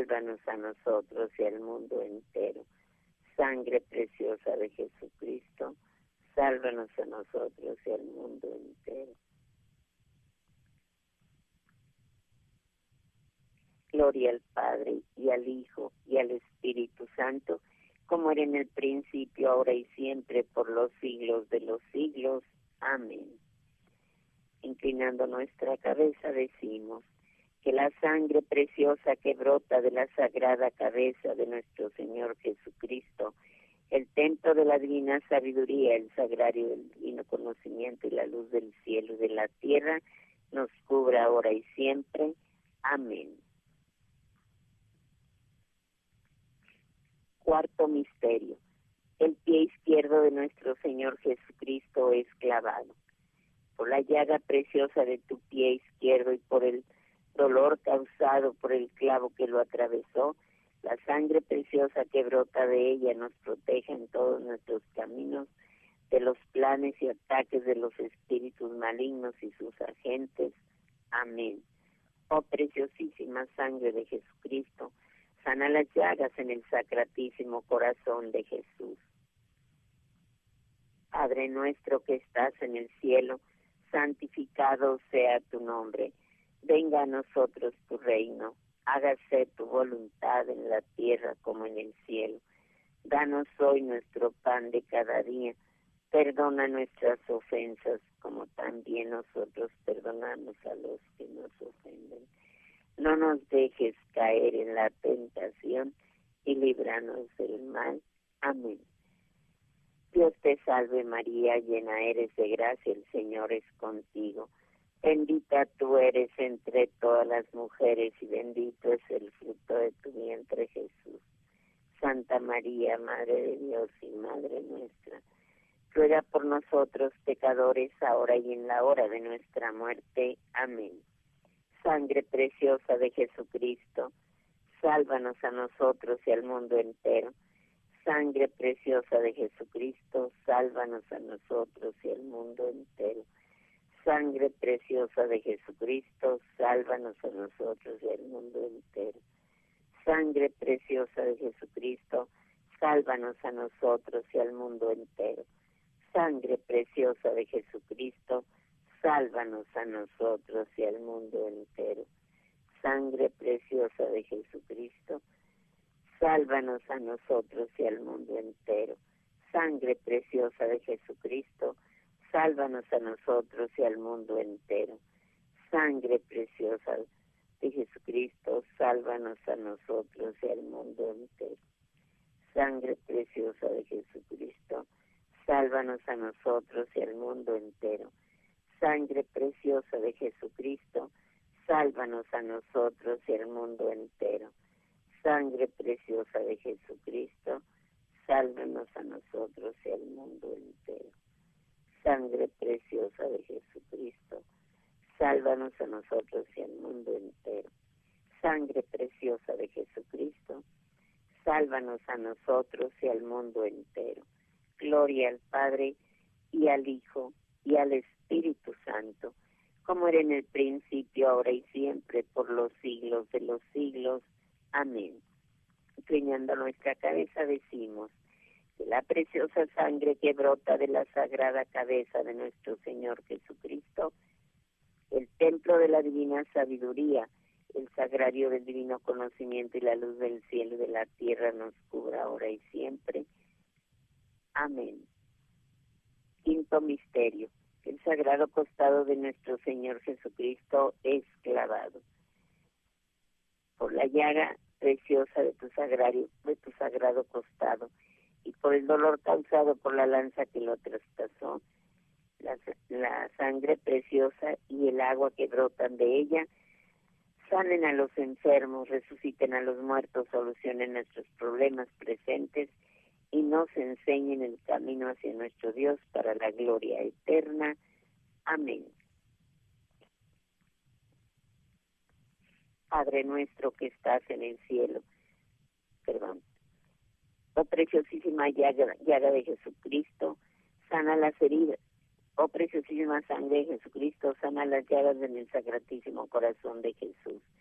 sálvanos a nosotros y al mundo entero. Sangre preciosa de Jesucristo, sálvanos a nosotros y al mundo entero. Gloria al Padre, y al Hijo, y al Espíritu Santo, como era en el principio, ahora y siempre, por los siglos de los siglos. Amén. Inclinando nuestra cabeza decimos que la sangre preciosa que brota de la sagrada cabeza de nuestro Señor Jesucristo, el templo de la divina sabiduría, el sagrario del divino conocimiento y la luz del cielo y de la tierra, nos cubra ahora y siempre. Amén. Cuarto misterio. El pie izquierdo de nuestro Señor Jesucristo es clavado. Por la llaga preciosa de tu pie izquierdo y por el dolor causado por el clavo que lo atravesó, la sangre preciosa que brota de ella nos proteja en todos nuestros caminos de los planes y ataques de los espíritus malignos y sus agentes. Amén. Oh preciosísima sangre de Jesucristo, sana las llagas en el sacratísimo corazón de Jesús. Padre nuestro que estás en el cielo, santificado sea tu nombre. Venga a nosotros tu reino. Hágase tu voluntad en la tierra como en el cielo. Danos hoy nuestro pan de cada día. Perdona nuestras ofensas como también nosotros perdonamos a los que nos ofenden. No nos dejes caer en la tentación y líbranos del mal. Amén. Dios te salve María, llena eres de gracia, el Señor es contigo. Bendita tú eres entre todas las mujeres y bendito es el fruto de tu vientre Jesús. Santa María, Madre de Dios y Madre nuestra, ruega por nosotros pecadores, ahora y en la hora de nuestra muerte. Amén. Sangre preciosa de Jesucristo, sálvanos a nosotros y al mundo entero. Sangre preciosa de Jesucristo, sálvanos a nosotros y al mundo entero. Sangre preciosa de Jesucristo, sálvanos a nosotros y al mundo entero. Sangre preciosa de Jesucristo, sálvanos a nosotros y al mundo entero. Sangre preciosa de Jesucristo, sálvanos a nosotros y al mundo entero. Sangre preciosa de Jesucristo, sálvanos a nosotros y al mundo entero. Sangre preciosa de Jesucristo, sálvanos a nosotros y al mundo entero. Sangre preciosa de Jesucristo, sálvanos a nosotros y al mundo entero. Sangre preciosa de Jesucristo, sálvanos a nosotros y al mundo entero. Sangre preciosa de Jesucristo, sálvanos a nosotros y al mundo entero. Sangre preciosa de Jesucristo, sálvanos a nosotros y al mundo entero. Sangre preciosa de Jesucristo, sálvanos a nosotros y al mundo entero. Sangre preciosa de Jesucristo, sálvanos a nosotros y al mundo entero. Gloria al Padre, y al Hijo, y al Espíritu Santo, como era en el principio, ahora y siempre, por los siglos de los siglos. Amén. Inclinando nuestra cabeza decimos que la preciosa sangre que brota de la sagrada cabeza de nuestro Señor Jesucristo, el templo de la divina sabiduría, el sagrario del divino conocimiento y la luz del cielo y de la tierra nos cubra ahora y siempre. Amén. Quinto misterio. El sagrado costado de nuestro Señor Jesucristo es clavado. Por la llaga preciosa de tu sagrado costado, y por el dolor causado por la lanza que lo traspasó, la sangre preciosa y el agua que brotan de ella, sanen a los enfermos, resuciten a los muertos, solucionen nuestros problemas presentes y nos enseñen el camino hacia nuestro Dios para la gloria eterna. Amén. Padre nuestro que estás en el cielo, oh preciosísima llaga de Jesucristo, sana las heridas. Oh preciosísima sangre de Jesucristo, sana las llagas en el sacratísimo corazón de Jesús.